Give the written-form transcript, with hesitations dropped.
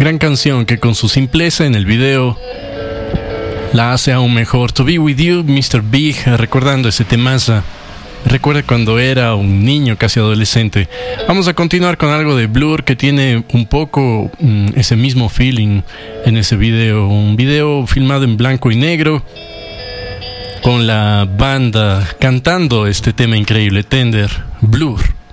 Gran canción que con su simpleza en el video la hace aún mejor. To Be With You, Mr. Big, recordando ese temaza. Recuerda cuando era un niño, casi adolescente. Vamos a continuar con algo de Blur que tiene un poco ese mismo feeling en ese video. Un video filmado en blanco y negro, con la banda cantando este tema increíble, Tender, Blur.